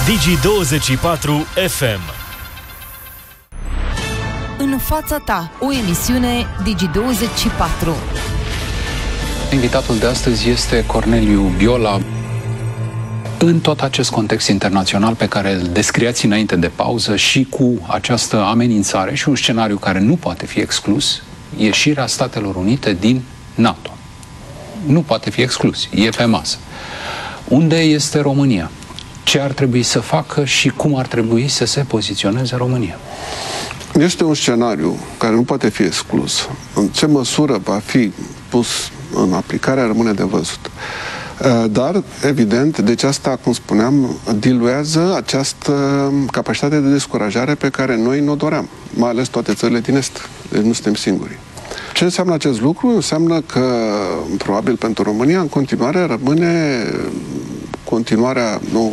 Digi24 FM. În fața ta, o emisiune Digi24. Invitatul de astăzi este Corneliu Biola. În tot acest context internațional pe care îl descriați înainte de pauză și cu această amenințare și un scenariu care nu poate fi exclus, ieșirea Statelor Unite din NATO. Nu poate fi exclus, e pe masă. Unde este România? Ce ar trebui să facă și cum ar trebui să se poziționeze România? Este un scenariu care nu poate fi exclus. În ce măsură va fi pus în aplicare rămâne de văzut. Dar, evident, deci asta, cum spuneam, diluează această capacitate de descurajare pe care noi ne-o doream, mai ales toate țările din Est. Deci nu suntem singuri. Ce înseamnă acest lucru? Înseamnă că, probabil pentru România, în continuare rămâne continuarea, nu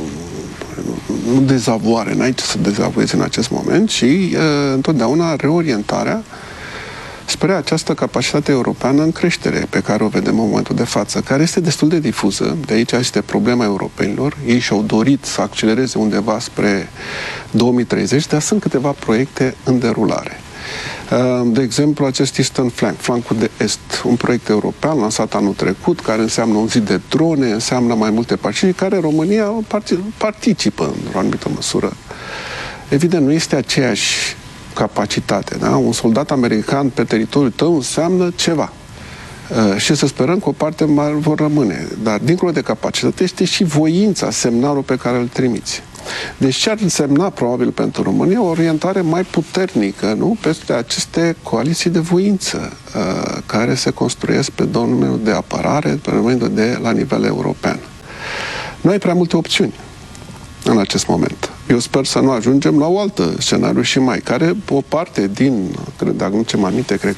dezavoare, n-ai ce să dezavoiezi în acest moment, ci întotdeauna reorientarea spre această capacitate europeană în creștere pe care o vedem în momentul de față, care este destul de difuză. De aici este problema europenilor. Ei și-au dorit să accelereze undeva spre 2030, dar sunt câteva proiecte în derulare. De exemplu, acest Eastern Flank, flancul de est, un proiect european lansat anul trecut, care înseamnă un zid de drone, înseamnă mai multe pacini, care România participă într-o anumită măsură. Evident, nu este aceeași capacitate, da? Un soldat american pe teritoriul tău înseamnă ceva. Și să sperăm că o parte mai vor rămâne. Dar, dincolo de capacitate, este și voința, semnalul pe care îl trimiți. Deci ce ar însemna, probabil, pentru România, o orientare mai puternică, nu? Peste aceste coaliții de voință care se construiesc pe domeniul de apărare, pe domeniul la nivel european. Nu ai prea multe opțiuni în acest moment. Eu sper să nu ajungem la o altă scenariu și mai, care o parte din, dacă nu ce mai aminte, cred că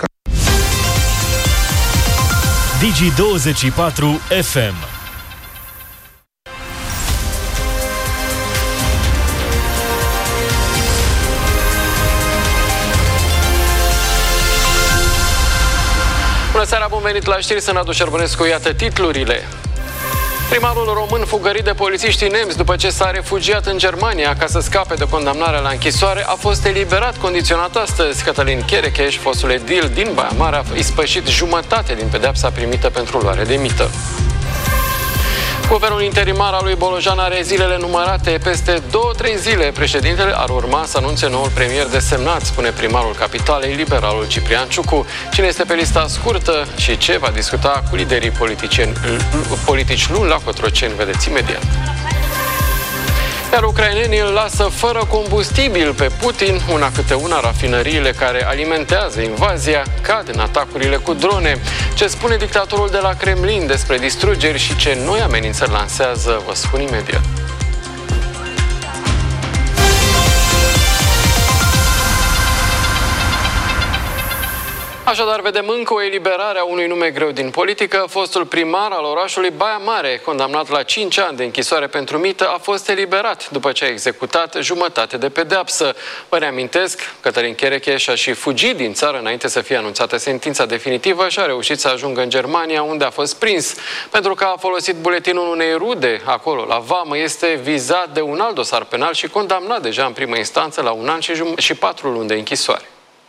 Digi24 FM. Bună seara, bun venit la știri, sunt Radu Șerbănescu, iată titlurile. Primarul român fugărit de polițiștii nemți după ce s-a refugiat în Germania ca să scape de condamnarea la închisoare a fost eliberat condiționat astăzi. Cătălin Cherecheș, fostul edil din Baia Mare, a ispășit jumătate din pedeapsa primită pentru luare de mită. Guvernul interimar al lui Bolojan are zilele numărate. Peste 2-3 zile, președintele ar urma să anunțe noul premier desemnat, spune primarul capitalei, liberalul Ciprian Ciucu. Cine este pe lista scurtă și ce va discuta cu liderii politici luni la Cotroceni, vedeți imediat. Iar ucrainenii îl lasă fără combustibil pe Putin, una câte una. Rafinăriile care alimentează invazia cad în atacurile cu drone. Ce spune dictatorul de la Kremlin despre distrugeri și ce noi amenințări lansează, vă spun imediat. Așadar, vedem încă o eliberare a unui nume greu din politică. Fostul primar al orașului Baia Mare, condamnat la 5 ani de închisoare pentru mită, a fost eliberat după ce a executat jumătate de pedeapsă. Vă reamintesc, Cătălin Cherecheș a și fugit din țară înainte să fie anunțată sentința definitivă și a reușit să ajungă în Germania, unde a fost prins. Pentru că a folosit buletinul unei rude acolo, la vamă, este vizat de un alt dosar penal și condamnat deja în primă instanță la 1 an și 4 luni de închisoare.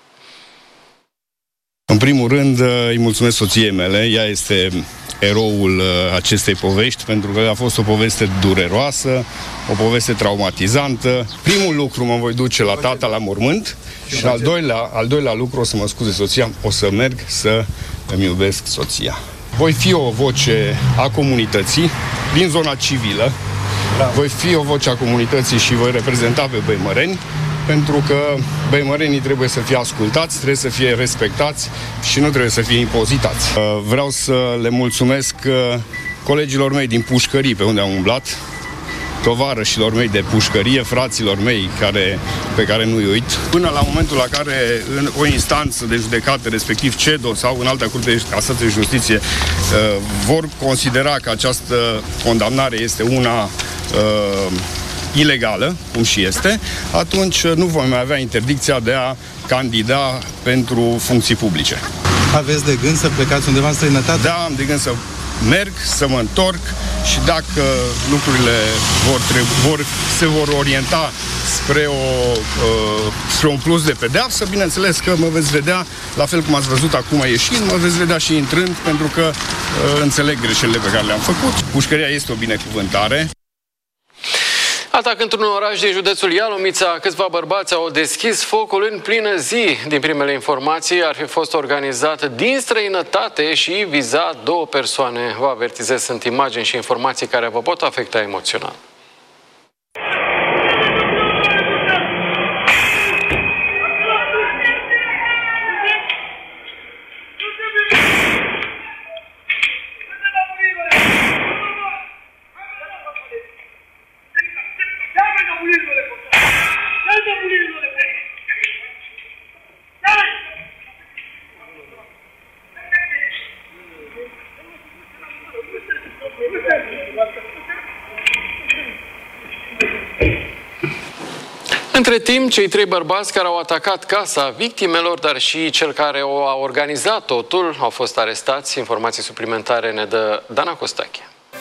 În primul rând, îi mulțumesc soției mele. Ea este eroul acestei povești, pentru că a fost o poveste dureroasă, o poveste traumatizantă. Primul lucru, mă voi duce la tata la mormânt și al doilea lucru, o să mă scuze soția, o să merg să îmi iubesc soția. Voi fi o voce a comunității din zona civilă. Voi fi o voce a comunității și voi reprezenta pe băimăreni, pentru că băimărenii trebuie să fie ascultați, trebuie să fie respectați și nu trebuie să fie impozitați. Vreau să le mulțumesc colegilor mei din pușcării pe unde am umblat, tovarășilor mei de pușcărie, fraților mei pe care nu-i uit, până la momentul la care în o instanță de judecată, respectiv CEDO sau în alta curte de casație de justiție, vor considera că această condamnare este una ilegală, cum și este, atunci nu vom mai avea interdicția de a candida pentru funcții publice. Aveți de gând să plecați undeva în străinătate? Da, am de gând să merg, să mă întorc și dacă lucrurile se vor orienta spre un plus de pedeapsă, bineînțeles că mă veți vedea, la fel cum ați văzut acum ieșind, mă veți vedea și intrând, pentru că înțeleg greșelile pe care le-am făcut. Pușcăria este o binecuvântare. Atac într-un oraș din județul Ialomița, câțiva bărbați au deschis focul în plină zi. Din primele informații, ar fi fost organizat din străinătate și viza 2 persoane. Vă avertizez, sunt imagini și informații care vă pot afecta emoțional. Între timp, cei 3 bărbați care au atacat casa victimelor, dar și cel care a organizat totul, au fost arestați. Informații suplimentare ne dă Dana Costache.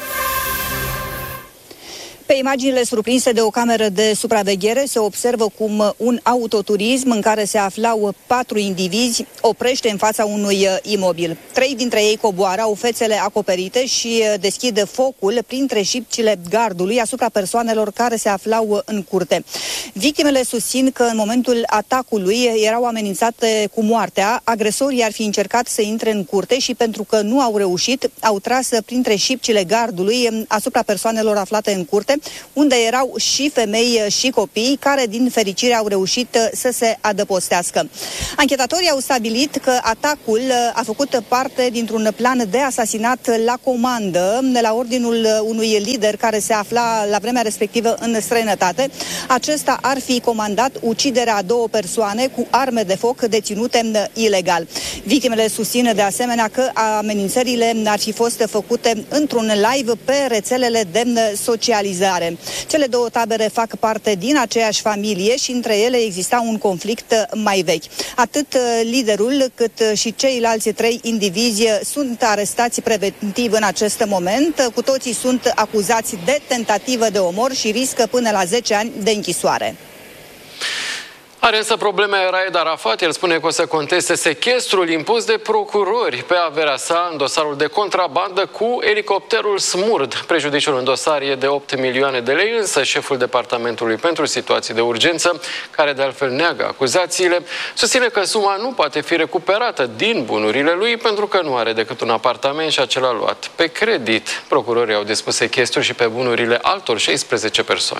Pe imaginile surprinse de o cameră de supraveghere se observă cum un autoturism în care se aflau 4 indivizi oprește în fața unui imobil. 3 dintre ei coboară, au fețele acoperite și deschid focul printre șipcile gardului asupra persoanelor care se aflau în curte. Victimele susțin că în momentul atacului erau amenințate cu moartea, agresorii ar fi încercat să intre în curte și pentru că nu au reușit, au tras printre șipcile gardului asupra persoanelor aflate în curte, unde erau și femei și copii, care din fericire au reușit să se adăpostească. Anchetatorii au stabilit că atacul a făcut parte dintr-un plan de asasinat la comandă, de la ordinul unui lider care se afla la vremea respectivă în străinătate. Acesta ar fi comandat uciderea a 2 persoane cu arme de foc deținute ilegal. Victimele susțin de asemenea că amenințările ar fi fost făcute într-un live pe rețelele de socializare. Cele 2 tabere fac parte din aceeași familie și între ele exista un conflict mai vechi. Atât liderul cât și ceilalți 3 indivizi sunt arestați preventiv în acest moment. Cu toții sunt acuzați de tentativă de omor și riscă până la 10 ani de închisoare. Are însă probleme Raed Arafat. El spune că o să conteste sechestrul impus de procurori pe averea sa în dosarul de contrabandă cu elicopterul Smurd. Prejudiciul în dosar e de 8 milioane de lei, însă șeful Departamentului pentru Situații de Urgență, care de altfel neagă acuzațiile, susține că suma nu poate fi recuperată din bunurile lui pentru că nu are decât un apartament și acela luat pe credit. Procurorii au dispus sechestrul și pe bunurile altor 16 persoane.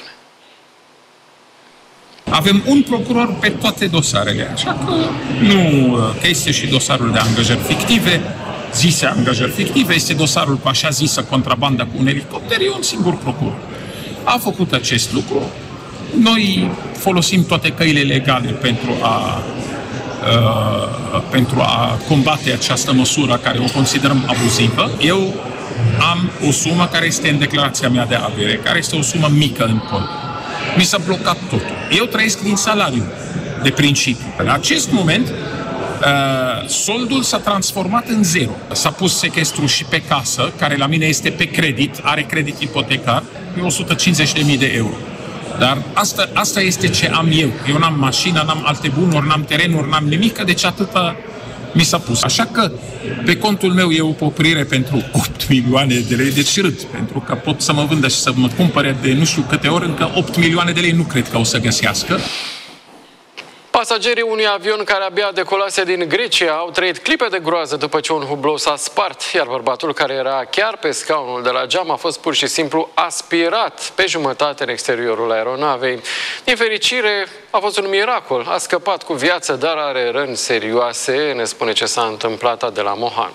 Avem un procuror pe toate dosarele, așa că nu că este și dosarul de angajări fictive, zise angajări fictive, este dosarul cu așa zisă contrabanda cu un elicopter, e un singur procuror. A făcut acest lucru. Noi folosim toate căile legale pentru a combate această măsură care o considerăm abuzivă. Eu am o sumă care este în declarația mea de avere, care este o sumă mică în cont. Mi s-a blocat totul. Eu trăiesc din salariu, de principiu. În acest moment, soldul s-a transformat în 0. S-a pus sechestru și pe casă, care la mine este pe credit, are credit ipotecar, e 150.000 de euro. Dar asta este ce am eu. Eu n-am mașină, n-am alte bunuri, n-am terenuri, n-am nimic, deci atâta mi s-a pus. Așa că pe contul meu e o poprire pentru 8 milioane de lei, deci râd, pentru că pot să mă vândă și să mă cumpere de nu știu câte ori, încă 8 milioane de lei nu cred că o să găsească. Pasagerii unui avion care abia decolase din Grecia au trăit clipe de groază după ce un hublou s-a spart, iar bărbatul care era chiar pe scaunul de la geam a fost pur și simplu aspirat pe jumătate în exteriorul aeronavei. Din fericire, a fost un miracol, a scăpat cu viață, dar are răni serioase, ne spune ce s-a întâmplat Adela Mohan.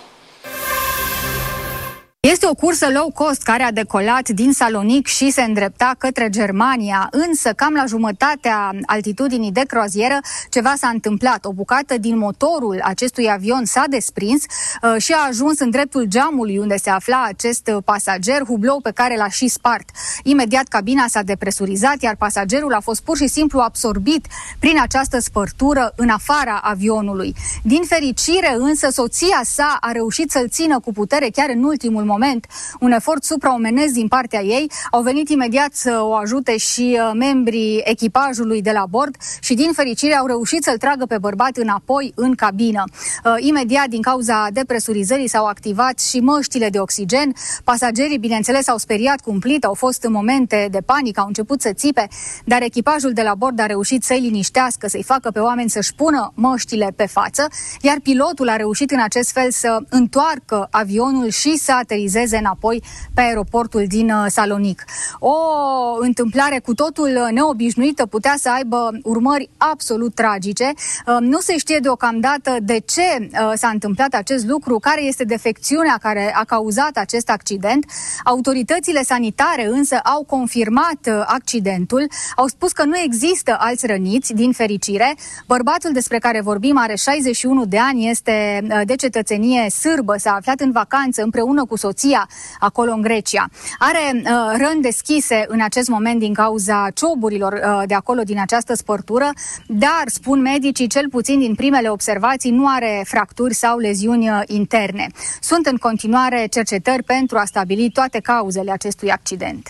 Este o cursă low cost care a decolat din Salonic și se îndrepta către Germania, însă cam la jumătatea altitudinii de croazieră ceva s-a întâmplat. O bucată din motorul acestui avion s-a desprins și a ajuns în dreptul geamului unde se afla acest pasager, hublou pe care l-a și spart. Imediat cabina s-a depresurizat, iar pasagerul a fost pur și simplu absorbit prin această spărtură în afara avionului. Din fericire însă soția sa a reușit să-l țină cu putere chiar în ultimul moment un efort supraomenesc din partea ei. Au venit imediat să o ajute și membrii echipajului de la bord și din fericire au reușit să-l tragă pe bărbat înapoi în cabină. Imediat, din cauza depresurizării, s-au activat și măștile de oxigen. Pasagerii, bineînțeles, au speriat cumplit, au fost în momente de panică, au început să țipe, dar echipajul de la bord a reușit să-i liniștească, să-i facă pe oameni să-și pună măștile pe față, iar pilotul a reușit în acest fel să întoarcă avionul și să aterizeze înapoi pe aeroportul din Salonic. O întâmplare cu totul neobișnuită, putea să aibă urmări absolut tragice. Nu se știe deocamdată de ce s-a întâmplat acest lucru, care este defecțiunea care a cauzat acest accident. Autoritățile sanitare însă au confirmat accidentul, au spus că nu există alți răniți, din fericire. Bărbatul despre care vorbim are 61 de ani, este de cetățenie sârbă, s-a aflat în vacanță împreună cu soția acolo în Grecia. Are răni deschise în acest moment din cauza cioburilor de acolo, din această spărtură, dar, spun medicii, cel puțin din primele observații, nu are fracturi sau leziuni interne. Sunt în continuare cercetări pentru a stabili toate cauzele acestui accident.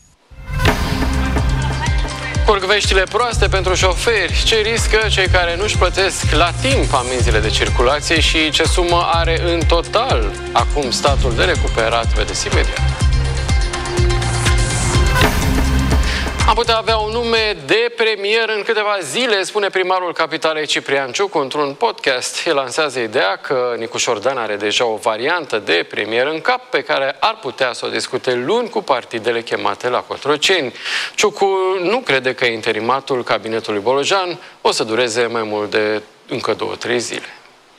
Curg veștile proaste pentru șoferi. Ce riscă cei care nu-și plătesc la timp amenziile de circulație și ce sumă are în total acum statul de recuperat? Vedeți imediat. Am putea avea un nume de premier în câteva zile, spune primarul capitalei Ciprian Ciucu într-un podcast. El lansează ideea că Nicu Șordan are deja o variantă de premier în cap pe care ar putea să o discute luni cu partidele chemate la Cotroceni. Ciucu nu crede că interimatul cabinetului Bolojan o să dureze mai mult de încă 2-3 zile.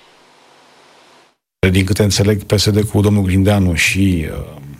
Din câte înțeleg, PSD cu domnul Grindeanu și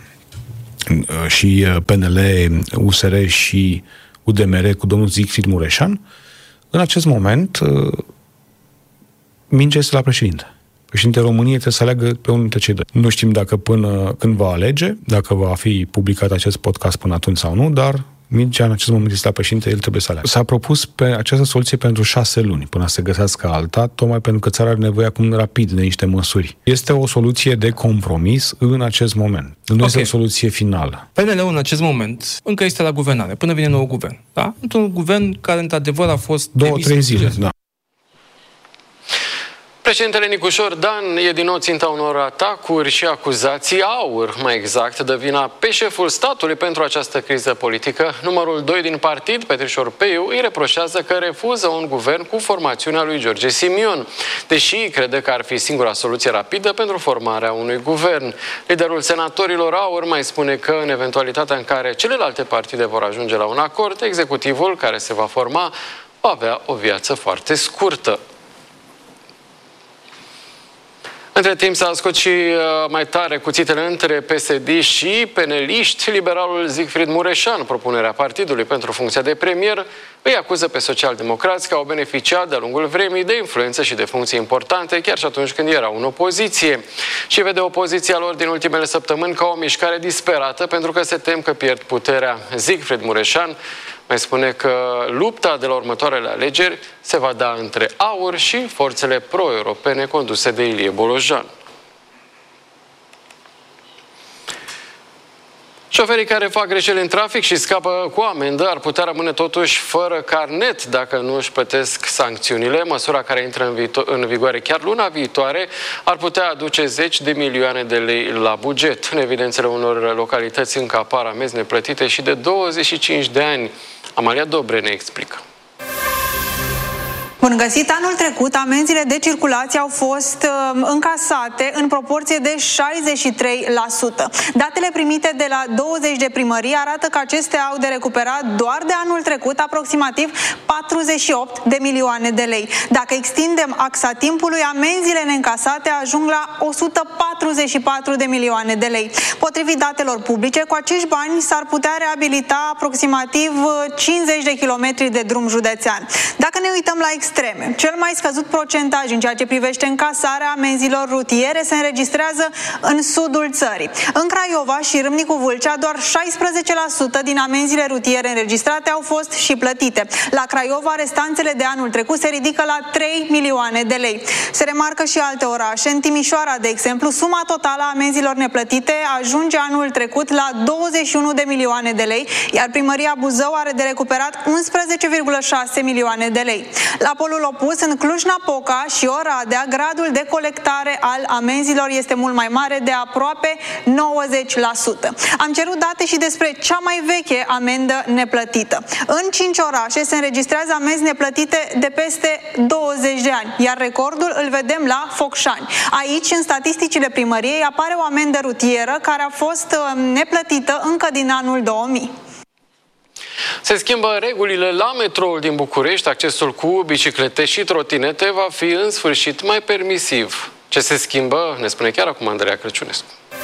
PNL, USR și UDMR cu domnul Siegfried Mureșan, în acest moment mingea este la președinte. Președintele României trebuie să aleagă pe unul dintre cei doi. Nu știm dacă până când va alege, dacă va fi publicat acest podcast până atunci sau nu, dar mingea în acest moment este la președinte, el trebuie să aleagă. S-a propus pe această soluție pentru 6 luni, până să găsească alta, tocmai pentru că țara are nevoie acum rapid de niște măsuri. Este o soluție de compromis în acest moment. Nu este o soluție finală. PNL-ul în acest moment încă este la guvernare, până vine nou guvern. Da? Într-un guvern care într-adevăr a fost 2-3 zile, da. Președintele Nicu Șordan e din nou ținta unor atacuri și acuzații. AUR, mai exact, dă vina pe șeful statului pentru această criză politică. Numărul 2 din partid, Petrișor Peiu, îi reproșează că refuză un guvern cu formațiunea lui George Simion, deși crede că ar fi singura soluție rapidă pentru formarea unui guvern. Liderul senatorilor AUR mai spune că în eventualitatea în care celelalte partide vor ajunge la un acord, executivul care se va forma va avea o viață foarte scurtă. Între timp s-a scos și mai tare cuțitele între PSD și peneliști. Liberalul Siegfried Mureșan, propunerea partidului pentru funcția de premier, îi acuză pe socialdemocrați că au beneficiat de-a lungul vremii de influență și de funcții importante, chiar și atunci când erau în opoziție. Și vede opoziția lor din ultimele săptămâni ca o mișcare disperată pentru că se tem că pierd puterea. Siegfried Mureșan mai spune că lupta de la următoarele alegeri se va da între AUR și forțele pro-europene conduse de Ilie Bolojan. Șoferii care fac greșeli în trafic și scapă cu amendă ar putea rămâne totuși fără carnet dacă nu își plătesc sancțiunile. Măsura care intră în vigoare chiar luna viitoare ar putea aduce 10 de milioane de lei la buget. În evidențele unor localități încă apar amenzi neplătite și de 25 de ani. Amalia Dobre ne explică. Bun găsit! Anul trecut, amenziile de circulație au fost încasate în proporție de 63%. Datele primite de la 20 de primării arată că acestea au de recuperat doar de anul trecut aproximativ 48 de milioane de lei. Dacă extindem axa timpului, amenziile neîncasate ajung la 144 de milioane de lei. Potrivit datelor publice, cu acești bani s-ar putea reabilita aproximativ 50 de kilometri de drum județean. Dacă ne uităm la extreme. Cel mai scăzut procentaj în ceea ce privește încasarea amenzilor rutiere se înregistrează în sudul țării. În Craiova și Râmnicu Vâlcea, doar 16% din amenzile rutiere înregistrate au fost și plătite. La Craiova, restanțele de anul trecut se ridică la 3 milioane de lei. Se remarcă și alte orașe. În Timișoara, de exemplu, suma totală a amenzilor neplătite ajunge anul trecut la 21 de milioane de lei, iar primăria Buzău are de recuperat 11,6 milioane de lei. La polul opus, în Cluj-Napoca și Oradea, gradul de colectare al amenzilor este mult mai mare, de aproape 90%. Am cerut date și despre cea mai veche amendă neplătită. În 5 orașe se înregistrează amenzi neplătite de peste 20 de ani, iar recordul îl vedem la Focșani. Aici, în statisticile primăriei, apare o amendă rutieră care a fost neplătită încă din anul 2000. Se schimbă regulile la metroul din București. Accesul cu biciclete și trotinete va fi în sfârșit mai permisiv. Ce se schimbă, ne spune chiar acum Andreea Crăciunescu.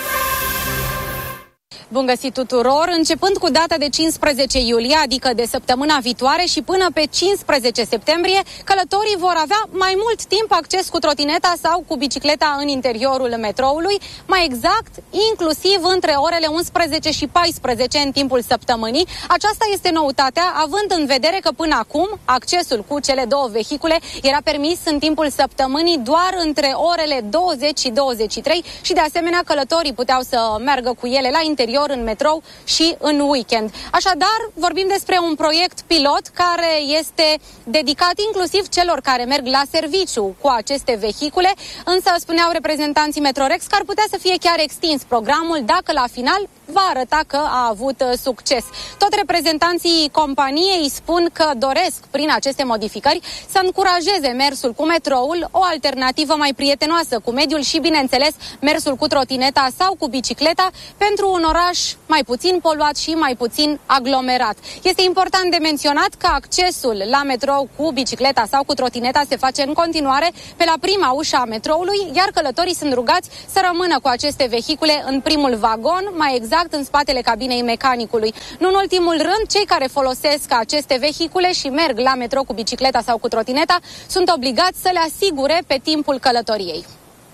Bun găsit tuturor! Începând cu data de 15 iulie, adică de săptămâna viitoare și până pe 15 septembrie, călătorii vor avea mai mult timp acces cu trotineta sau cu bicicleta în interiorul metroului, mai exact, inclusiv între orele 11 și 14 în timpul săptămânii. Aceasta este noutatea, având în vedere că până acum accesul cu cele două vehicule era permis în timpul săptămânii doar între orele 20 și 23 și de asemenea călătorii puteau să meargă cu ele la interior în metrou și în weekend. Așadar, vorbim despre un proiect pilot care este dedicat inclusiv celor care merg la serviciu cu aceste vehicule, însă spuneau reprezentanții Metrorex că ar putea să fie chiar extins programul dacă la final va arăta că a avut succes. Tot reprezentanții companiei spun că doresc prin aceste modificări să încurajeze mersul cu metroul, o alternativă mai prietenoasă cu mediul și, bineînțeles, mersul cu trotineta sau cu bicicleta pentru un oraș mai puțin poluat și mai puțin aglomerat. Este important de menționat că accesul la metrou cu bicicleta sau cu trotineta se face în continuare pe la prima ușă a metroului, iar călătorii sunt rugați să rămână cu aceste vehicule în primul vagon, mai exact în spatele cabinei mecanicului. Nu în ultimul rând, cei care folosesc aceste vehicule și merg la metrou cu bicicleta sau cu trotineta sunt obligați să le asigure pe timpul călătoriei.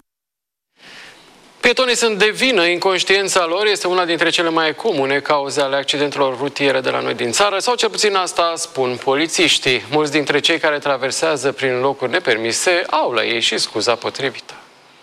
Pietonii sunt de vină, inconștiența lor este una dintre cele mai comune cauze ale accidentelor rutiere de la noi din țară, sau cel puțin asta spun polițiștii. Mulți dintre cei care traversează prin locuri nepermise au la ei și scuza potrivită.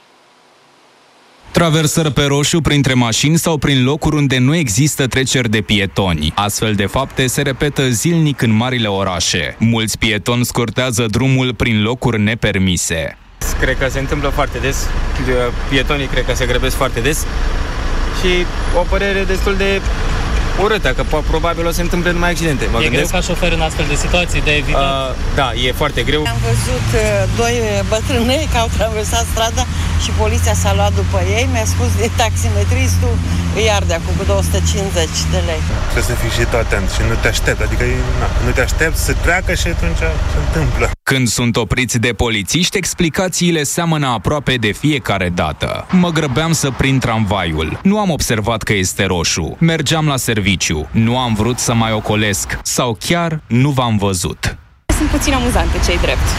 Traversări pe roșu printre mașini sau prin locuri unde nu există treceri de pietoni. Astfel de fapte se repetă zilnic în marile orașe. Mulți pietoni scurtează drumul prin locuri nepermise. Cred că se întâmplă foarte des. Pietonii cred că se grăbesc foarte des. Și o părere destul de urâtă, că probabil o se întâmple numai accidente. E greu ca șofer în astfel de situații de evitat? Da, e foarte greu. Am văzut doi bătrânei că au traversat strada și poliția s-a luat după ei. Mi-a spus de taximetristul îi arde acum cu 250 de lei. Trebuie să fii și tu atent și nu te aștept, adică nu te aștepți să treacă și atunci se întâmplă. Când sunt opriți de polițiști, explicațiile seamănă aproape de fiecare dată. Mă grăbeam să prind tramvaiul. Nu am observat că este roșu. Mergeam la serviciu. Nu am vrut să mai ocolesc. Sau chiar nu v-am văzut. Sunt puțin amuzante, ce-i drept.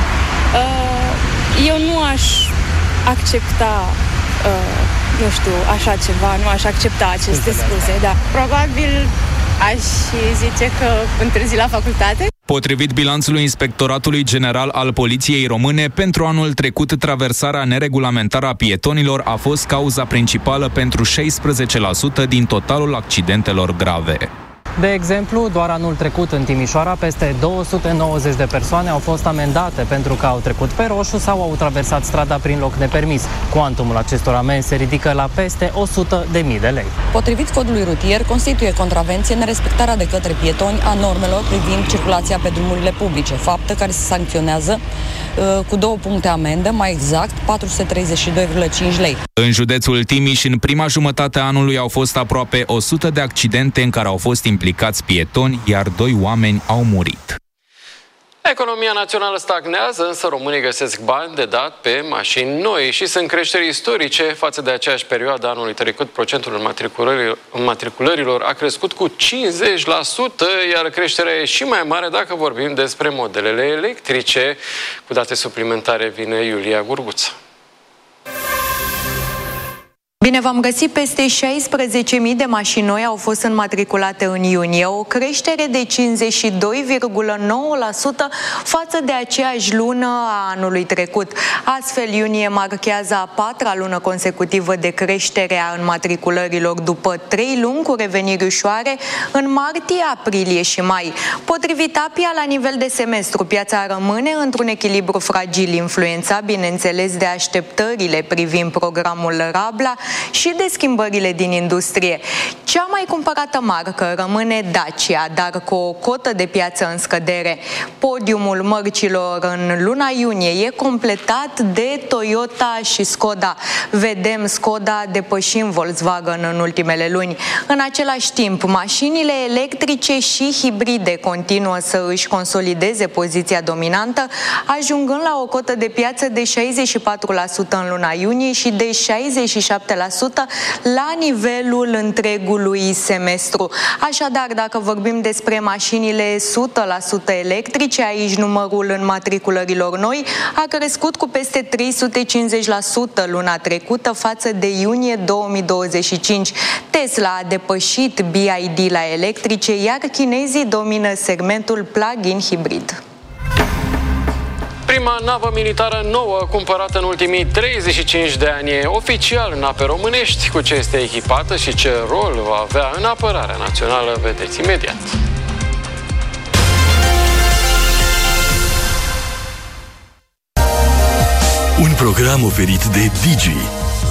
Eu nu aș accepta, nu știu, așa ceva, nu aș accepta aceste scuze, da. Probabil aș zice că întârzi la facultate. Potrivit bilanțului Inspectoratului General al Poliției Române, pentru anul trecut, traversarea neregulamentară a pietonilor a fost cauza principală pentru 16% din totalul accidentelor grave. De exemplu, doar anul trecut în Timișoara, peste 290 de persoane au fost amendate pentru că au trecut pe roșu sau au traversat strada prin loc nepermis. Cuantumul acestor amenzi se ridică la peste 100.000 de lei. Potrivit codului rutier, constituie contravenție nerespectarea de către pietoni a normelor privind circulația pe drumurile publice, faptă care se sancționează cu 2 puncte amendă, mai exact 432,5 lei. În județul Timiș, în prima jumătate a anului au fost aproape 100 de accidente în care au fost implicați pietoni, iar 2 oameni au murit. Economia națională stagnează, însă românii găsesc bani de dat pe mașini noi și sunt creșteri istorice față de aceeași perioadă anului trecut. Procentul înmatriculărilor a crescut cu 50%, iar creșterea e și mai mare dacă vorbim despre modelele electrice. Cu date suplimentare vine Iulia Gurguță. Bine v-am găsit, peste 16.000 de mașini noi au fost înmatriculate în iunie, o creștere de 52,9% față de aceeași lună a anului trecut. Astfel, iunie marchează a 4-a lună consecutivă de creștere a înmatriculărilor după 3 luni cu reveniri ușoare în martie, aprilie și mai. Potrivit APIA, la nivel de semestru, piața rămâne într-un echilibru fragil, influențat, bineînțeles, de așteptările privind programul Rabla și de schimbările din industrie. Cea mai cumpărată marcă rămâne Dacia, dar cu o cotă de piață în scădere. Podiumul mărcilor în luna iunie e completat de Toyota și Skoda. Vedem Skoda depășind Volkswagen în ultimele luni. În același timp, mașinile electrice și hibride continuă să își consolideze poziția dominantă, ajungând la o cotă de piață de 64% în luna iunie și de 67% la nivelul întregului semestru. Așadar, dacă vorbim despre mașinile 100% electrice, aici numărul înmatriculărilor noi a crescut cu peste 350% luna trecută față de iunie 2025. Tesla a depășit BYD la electrice, iar chinezii domină segmentul plug-in hibrid. Prima navă militară nouă cumpărată în ultimii 35 de ani e oficial în ape românești. Cu ce este echipată și ce rol va avea în apărarea națională, vedeți imediat. Un program oferit de Digi,